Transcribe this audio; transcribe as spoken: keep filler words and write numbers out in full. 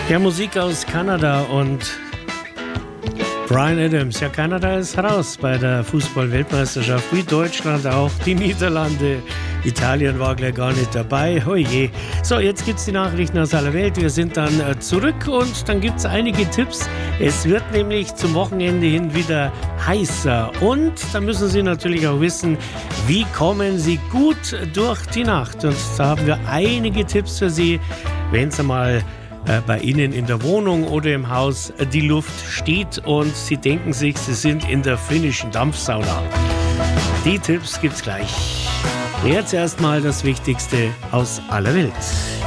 Ja, Musik aus Kanada und Bryan Adams. Ja, Kanada ist raus bei der Fußball-Weltmeisterschaft, wie Deutschland auch, die Niederlande. Italien war gleich gar nicht dabei. Oh je. So, jetzt gibt's die Nachrichten aus aller Welt. Wir sind dann äh, zurück und dann gibt's einige Tipps. Es wird nämlich zum Wochenende hin wieder heißer. Und da müssen Sie natürlich auch wissen, wie kommen Sie gut durch die Nacht. Und da haben wir einige Tipps für Sie, wenn es einmal äh, bei Ihnen in der Wohnung oder im Haus äh, die Luft steht und Sie denken sich, Sie sind in der finnischen Dampfsauna. Die Tipps gibt's gleich. Jetzt erstmal das Wichtigste aus aller Welt.